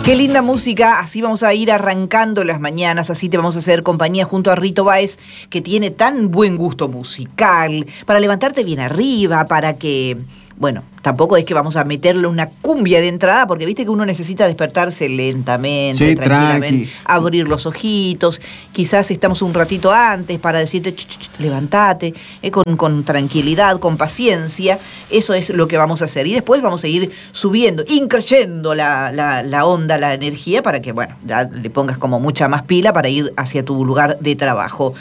Qué linda música, así vamos a ir arrancando las mañanas, así te vamos a hacer compañía junto a Rito Báez, que tiene tan buen gusto musical, para levantarte bien arriba, para que, bueno, tampoco es que vamos a meterle una cumbia de entrada, porque viste que uno necesita despertarse lentamente, sí, tranquilamente, tranqui. abrir los ojitos, quizás estamos un ratito antes para decirte, levántate, con tranquilidad, con paciencia, eso es lo que vamos a hacer. Y después vamos a ir subiendo, increyendo la onda, la energía, para que, bueno, ya le pongas como mucha más pila para ir hacia tu lugar de trabajo.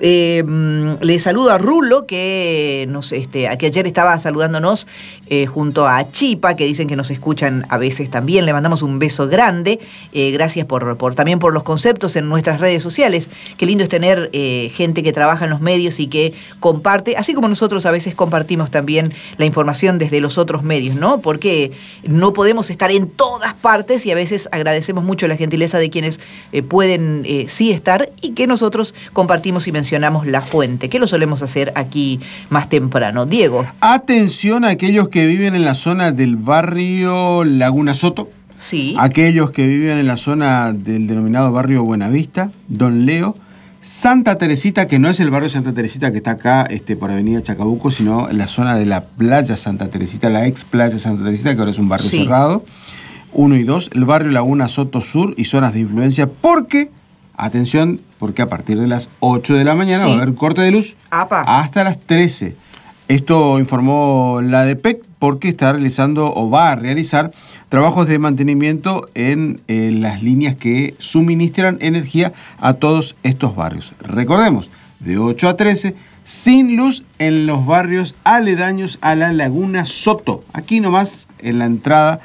Le saludo a Rulo, que ayer estaba saludándonos, junto a Chipa, que dicen que nos escuchan a veces también. Le mandamos un beso grande. Gracias también por los conceptos en nuestras redes sociales. Qué lindo es tener gente que trabaja en los medios y que comparte, así como nosotros a veces compartimos también la información desde los otros medios, ¿no? Porque no podemos estar en todas partes y a veces agradecemos mucho la gentileza de quienes pueden sí estar y que nosotros compartimos y mencionamos la fuente, que lo solemos hacer aquí más temprano. Diego. Atención a aquellos que viven en la zona del barrio Laguna Soto. Sí. Aquellos que viven en la zona del denominado barrio Buenavista, Don Leo, Santa Teresita, que no es el barrio Santa Teresita que está acá por Avenida Chacabuco, sino en la zona de la playa Santa Teresita, la ex playa Santa Teresita, que ahora es un barrio cerrado. 1 y 2, el barrio Laguna Soto Sur y zonas de influencia, porque, atención, porque a partir de las 8 de la mañana va a haber corte de luz hasta las 13. Esto informó la DEPEC porque está realizando o va a realizar trabajos de mantenimiento en las líneas que suministran energía a todos estos barrios. Recordemos, de 8 a 13, sin luz en los barrios aledaños a la Laguna Soto. Aquí nomás en la entrada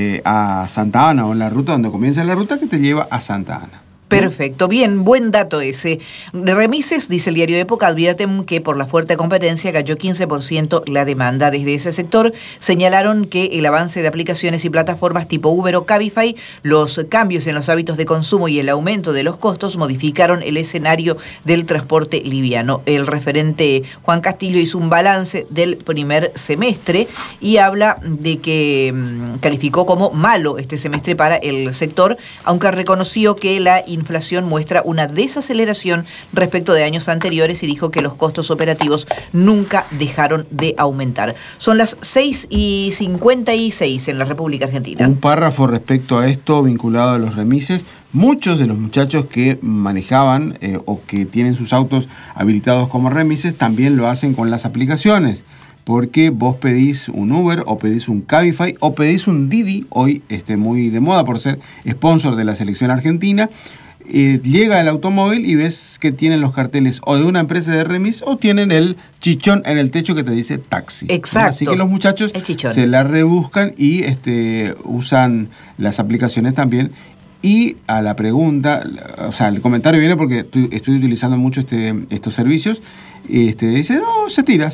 a Santa Ana o en la ruta donde comienza la ruta que te lleva a Santa Ana. Perfecto, bien, buen dato ese. Remises, dice el diario Época, advierten que por la fuerte competencia cayó 15% la demanda. Desde ese sector señalaron que el avance de aplicaciones y plataformas tipo Uber o Cabify, los cambios en los hábitos de consumo y el aumento de los costos modificaron el escenario del transporte liviano. El referente Juan Castillo hizo un balance del primer semestre y habla de que calificó como malo este semestre para el sector, aunque reconoció que la inflación muestra una desaceleración respecto de años anteriores y dijo que los costos operativos nunca dejaron de aumentar. Son las 6:56 en la República Argentina. Un párrafo respecto a esto vinculado a los remises. Muchos de los muchachos que manejaban o que tienen sus autos habilitados como remises también lo hacen con las aplicaciones. Porque vos pedís un Uber o pedís un Cabify o pedís un Didi, hoy muy de moda por ser sponsor de la selección argentina. Llega el automóvil y ves que tienen los carteles o de una empresa de remis o tienen el chichón en el techo que te dice taxi. Exacto. Así que los muchachos se la rebuscan y usan las aplicaciones también. Y a la pregunta, o sea, el comentario viene porque estoy utilizando mucho estos servicios. Dice, no, se tira,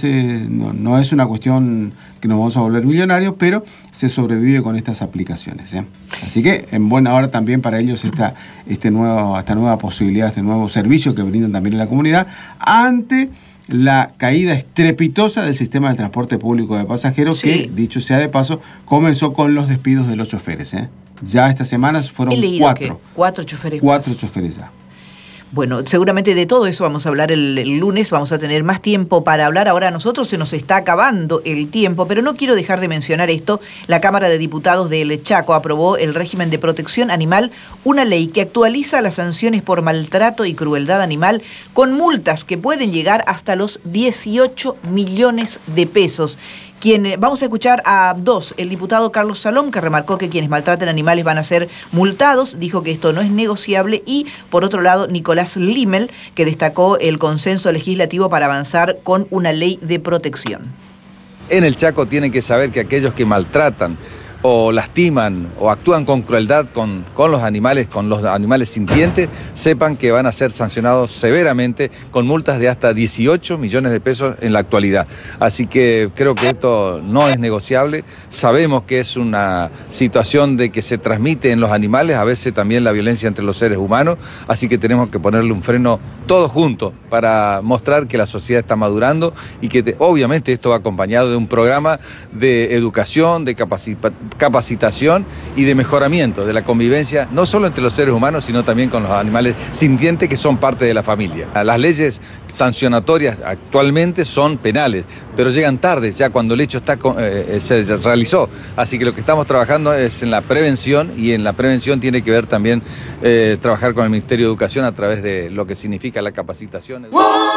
no es una cuestión que nos vamos a volver millonarios, pero se sobrevive con estas aplicaciones. Así que en buena hora también para ellos esta nueva posibilidad, este nuevo servicio que brindan también a la comunidad ante la caída estrepitosa del sistema de transporte público de pasajeros que, dicho sea de paso, comenzó con los despidos de los choferes. Ya esta semana fueron 4. 4 choferes. 4 choferes ya. Bueno, seguramente de todo eso vamos a hablar el lunes, vamos a tener más tiempo para hablar. Ahora a nosotros se nos está acabando el tiempo, pero no quiero dejar de mencionar esto. La Cámara de Diputados del Chaco aprobó el régimen de protección animal, una ley que actualiza las sanciones por maltrato y crueldad animal con multas que pueden llegar hasta los 18 millones de pesos. Vamos a escuchar a dos. El diputado Carlos Salom, que remarcó que quienes maltraten animales van a ser multados, dijo que esto no es negociable, y por otro lado Nicolás Limel, que destacó el consenso legislativo para avanzar con una ley de protección. En el Chaco tienen que saber que aquellos que maltratan o lastiman o actúan con crueldad con los animales sintientes, sepan que van a ser sancionados severamente con multas de hasta 18 millones de pesos en la actualidad. Así que creo que esto no es negociable. Sabemos que es una situación de que se transmite en los animales, a veces también la violencia entre los seres humanos, así que tenemos que ponerle un freno todos juntos para mostrar que la sociedad está madurando y que obviamente esto va acompañado de un programa de educación, de capacitación y de mejoramiento de la convivencia, no solo entre los seres humanos, sino también con los animales sintientes que son parte de la familia. Las leyes sancionatorias actualmente son penales, pero llegan tarde, ya cuando el hecho se realizó. Así que lo que estamos trabajando es en la prevención, y en la prevención tiene que ver también trabajar con el Ministerio de Educación a través de lo que significa la capacitación.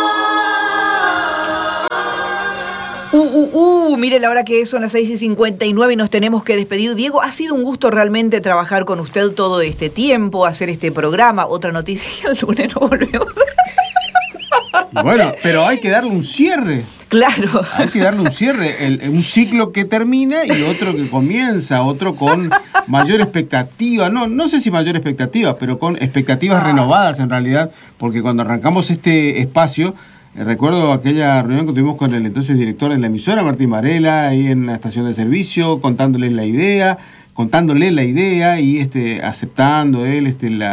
Mire la hora que son las 6:59 y nos tenemos que despedir. Diego, ha sido un gusto realmente trabajar con usted todo este tiempo, hacer este programa. Otra noticia y el lunes no volvemos. Bueno, pero hay que darle un cierre. Claro. Hay que darle un cierre. Un ciclo que termina y otro que comienza, otro con mayor expectativa. No sé si mayor expectativa, pero con expectativas renovadas en realidad, porque cuando arrancamos este espacio, recuerdo aquella reunión que tuvimos con el entonces director de la emisora, Martín Varela, ahí en la estación de servicio, contándole la idea y aceptando él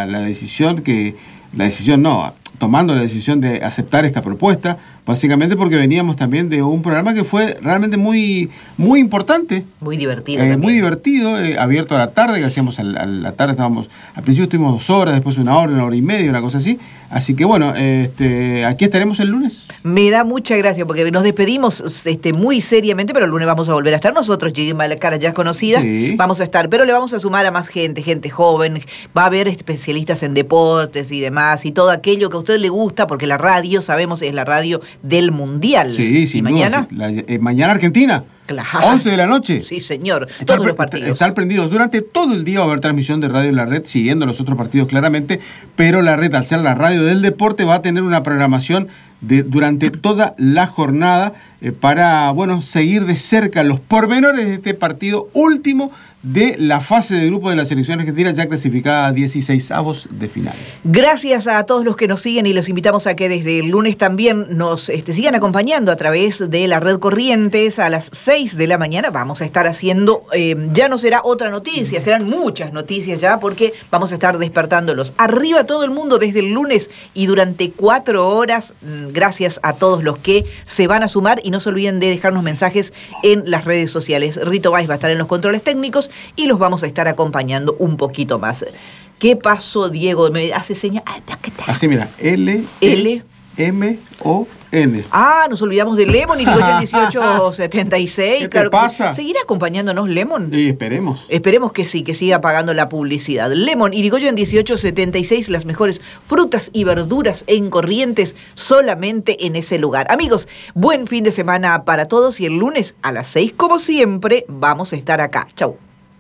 tomando la decisión de aceptar esta propuesta, básicamente porque veníamos también de un programa que fue realmente muy, muy importante. Muy divertido también. Muy divertido, abierto a la tarde, que hacíamos a la tarde, al principio estuvimos 2 horas, después 1 hora y media, una cosa así. Así que bueno, aquí estaremos el lunes. Me da mucha gracia porque nos despedimos muy seriamente, pero el lunes vamos a volver a estar nosotros, la cara ya conocida, sí. Vamos a estar, pero le vamos a sumar a más gente joven, va a haber especialistas en deportes y demás, y todo aquello que a usted le gusta, porque la radio, sabemos, es la radio del Mundial. Sí, sí. ¿Y mañana? Mañana Argentina. Claro. 11 de la noche. Sí, señor. Todos los partidos. Estar prendidos. Durante todo el día va a haber transmisión de Radio La Red, siguiendo los otros partidos claramente, pero La Red, al ser la radio del deporte, va a tener una programación durante toda la jornada para, seguir de cerca los pormenores de este partido último de la fase de grupo de la selección argentina, ya clasificada a 16avos de final. Gracias a todos los que nos siguen y los invitamos a que desde el lunes también nos sigan acompañando a través de la red Corrientes a las 6 de la mañana. Vamos a estar haciendo, ya no será otra noticia, serán muchas noticias ya, porque vamos a estar despertándolos. Arriba todo el mundo desde el lunes y durante 4 horas. Gracias a todos los que se van a sumar y no se olviden de dejarnos mensajes en las redes sociales. Rito Valls va a estar en los controles técnicos y los vamos a estar acompañando un poquito más. ¿Qué pasó, Diego? Me hace señas. Así, mira, L-M-O-N. Nos olvidamos de Lemon y Irigoyen 1876. ¿Qué te pasa? ¿Seguirá acompañándonos Lemon? Sí, esperemos. Esperemos que sí, que siga pagando la publicidad. Lemon, Irigoyen 1876, las mejores frutas y verduras en Corrientes, solamente en ese lugar. Amigos, buen fin de semana para todos y el lunes a las 6, como siempre, vamos a estar acá. Chau.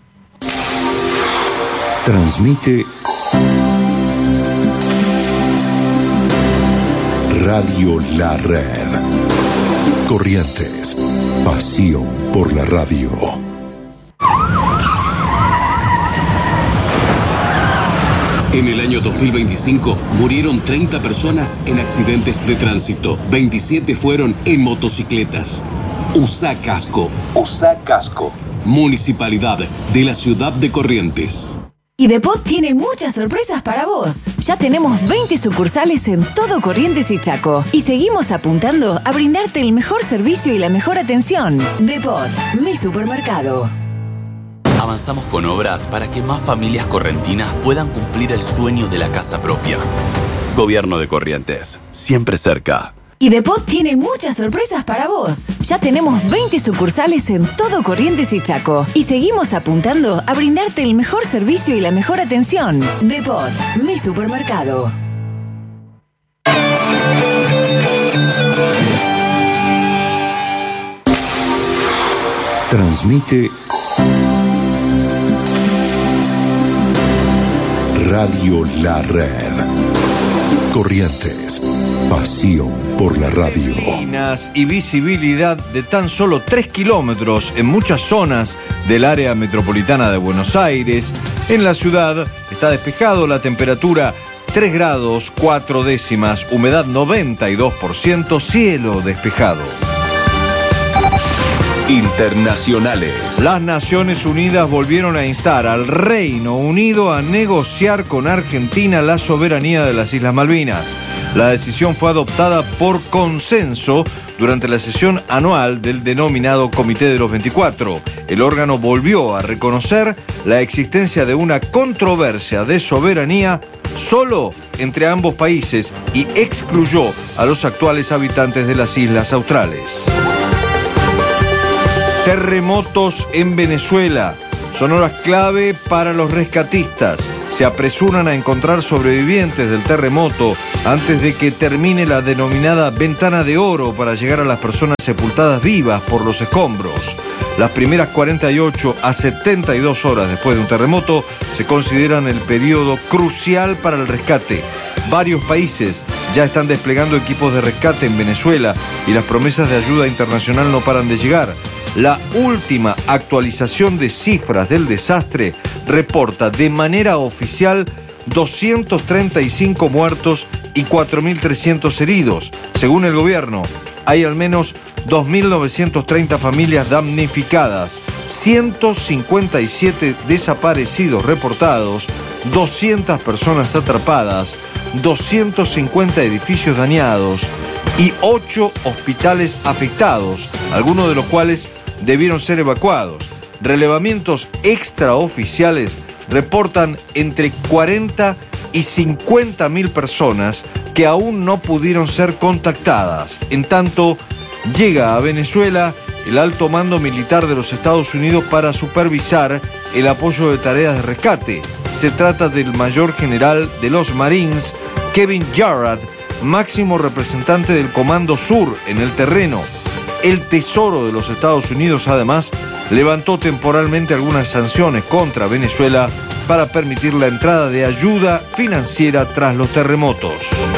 Transmite Radio La Red. Corrientes, pasión por la radio. En el año 2025 murieron 30 personas en accidentes de tránsito. 27 fueron en motocicletas. Usa casco. Usa casco. Municipalidad de la ciudad de Corrientes. IDEPOT tiene muchas sorpresas para vos. Ya tenemos 20 sucursales en todo Corrientes y Chaco. Y seguimos apuntando a brindarte el mejor servicio y la mejor atención. DEPOT, mi supermercado. Avanzamos con obras para que más familias correntinas puedan cumplir el sueño de la casa propia. Gobierno de Corrientes, siempre cerca. IDEPOT tiene muchas sorpresas para vos. Ya tenemos 20 sucursales en todo Corrientes y Chaco. Y seguimos apuntando a brindarte el mejor servicio y la mejor atención. DEPOT, mi supermercado. Transmite Radio La Red. Corrientes, pasión por la radio. Y visibilidad de tan solo 3 kilómetros en muchas zonas del área metropolitana de Buenos Aires. En la ciudad está despejado, la temperatura 3 grados 4 décimas, humedad 92%, cielo despejado. Internacionales. Las Naciones Unidas volvieron a instar al Reino Unido a negociar con Argentina la soberanía de las Islas Malvinas. La decisión fue adoptada por consenso durante la sesión anual del denominado Comité de los 24. El órgano volvió a reconocer la existencia de una controversia de soberanía solo entre ambos países y excluyó a los actuales habitantes de las islas australes. Terremotos en Venezuela. Son horas clave para los rescatistas. Se apresuran a encontrar sobrevivientes del terremoto antes de que termine la denominada ventana de oro para llegar a las personas sepultadas vivas por los escombros. Las primeras 48 a 72 horas después de un terremoto se consideran el periodo crucial para el rescate. Varios países ya están desplegando equipos de rescate en Venezuela y las promesas de ayuda internacional no paran de llegar. La última actualización de cifras del desastre reporta de manera oficial 235 muertos y 4.300 heridos. Según el gobierno, hay al menos 2.930 familias damnificadas, 157 desaparecidos reportados, 200 personas atrapadas, 250 edificios dañados y 8 hospitales afectados, algunos de los cuales debieron ser evacuados. Relevamientos extraoficiales reportan entre 40 y 50.000 personas que aún no pudieron ser contactadas. En tanto, llega a Venezuela el alto mando militar de los Estados Unidos para supervisar el apoyo de tareas de rescate. Se trata del mayor general de los Marines, Kevin Yarad, máximo representante del Comando Sur en el terreno. El Tesoro de los Estados Unidos, además, levantó temporalmente algunas sanciones contra Venezuela para permitir la entrada de ayuda financiera tras los terremotos.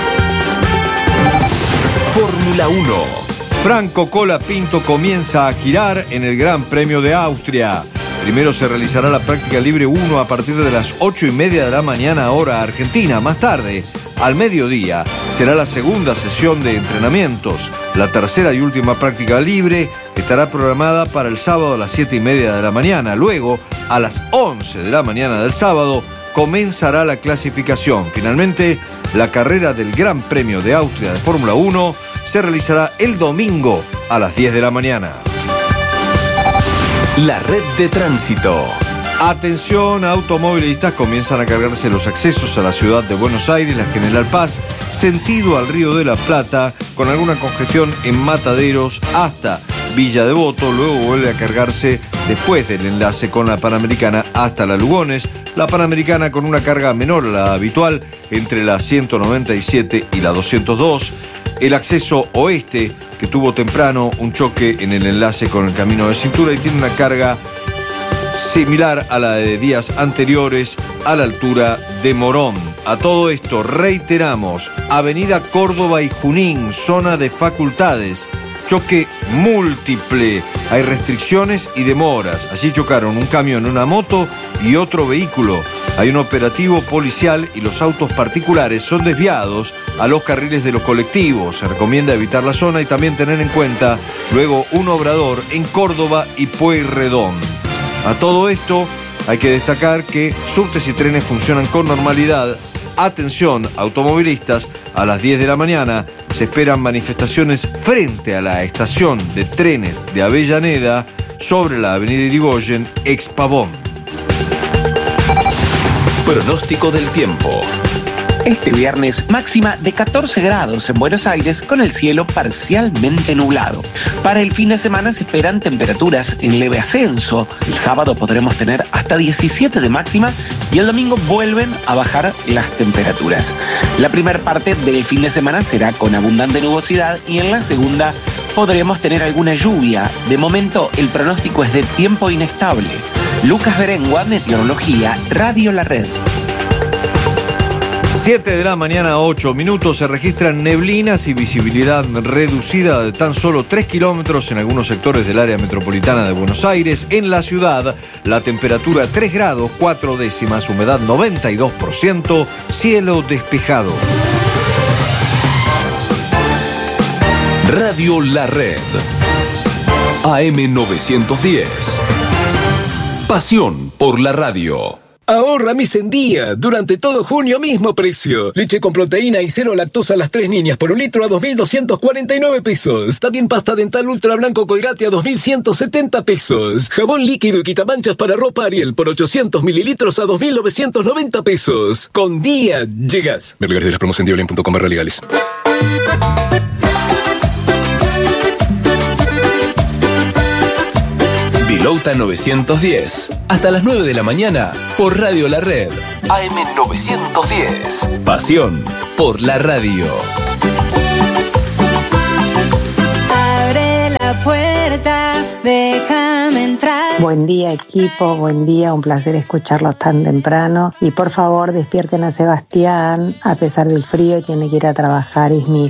Fórmula 1. Franco Colapinto comienza a girar en el Gran Premio de Austria. Primero se realizará la práctica libre 1 a partir de las 8:30 de la mañana, hora argentina. Más tarde, al mediodía, será la segunda sesión de entrenamientos. La tercera y última práctica libre estará programada para el sábado a las 7:30 de la mañana. Luego, a las 11 de la mañana del sábado, comenzará la clasificación. Finalmente, la carrera del Gran Premio de Austria de Fórmula 1 se realizará el domingo a las 10 de la mañana. La red de tránsito. Atención, automovilistas, comienzan a cargarse los accesos a la ciudad de Buenos Aires, la General Paz, sentido al Río de la Plata, con alguna congestión en Mataderos hasta Villa Devoto. Luego vuelve a cargarse después del enlace con la Panamericana hasta la Lugones. La Panamericana con una carga menor a la habitual entre la 197 y la 202. El acceso oeste, que tuvo temprano un choque en el enlace con el Camino de Cintura y tiene una carga similar a la de días anteriores a la altura de Morón. A todo esto, reiteramos, Avenida Córdoba y Junín, zona de facultades, choque múltiple, hay restricciones y demoras. Allí chocaron un camión, una moto y otro vehículo. Hay un operativo policial y los autos particulares son desviados a los carriles de los colectivos. Se recomienda evitar la zona y también tener en cuenta luego un obrador en Córdoba y Pueyrredón. A todo esto hay que destacar que subtes y trenes funcionan con normalidad. Atención, automovilistas, a las 10 de la mañana se esperan manifestaciones frente a la estación de trenes de Avellaneda sobre la avenida Irigoyen, ex Pavón. Pronóstico del tiempo. Este viernes, máxima de 14 grados en Buenos Aires con el cielo parcialmente nublado. Para el fin de semana se esperan temperaturas en leve ascenso. El sábado podremos tener hasta 17 de máxima y el domingo vuelven a bajar las temperaturas. La primera parte del fin de semana será con abundante nubosidad y en la segunda podremos tener alguna lluvia. De momento, el pronóstico es de tiempo inestable. Lucas Berengua, Meteorología, Radio La Red. 7 de la mañana, 8 minutos, se registran neblinas y visibilidad reducida de tan solo 3 kilómetros en algunos sectores del área metropolitana de Buenos Aires. En la ciudad, la temperatura 3 grados 4 décimas, humedad 92%, cielo despejado. Radio La Red. AM 910. Pasión por la radio. Ahorra Mis en Día. Durante todo junio, mismo precio. Leche con proteína y cero lactosa a las 3 niñas por un litro a 2.249 pesos. También pasta dental ultra blanco Colgate a 2.170 pesos. Jabón líquido y quitamanchas para ropa Ariel por 800 mililitros a 2.990 pesos. Con Día llegas. Ver lugares de las promos en dioline.com/legales. Vilouta 910. Hasta las 9 de la mañana por Radio La Red. AM 910. Pasión por la radio. Abre la puerta, déjame entrar. Buen día, equipo, buen día, un placer escucharlos tan temprano. Y por favor, despierten a Sebastián, a pesar del frío, tiene que ir a trabajar, es mi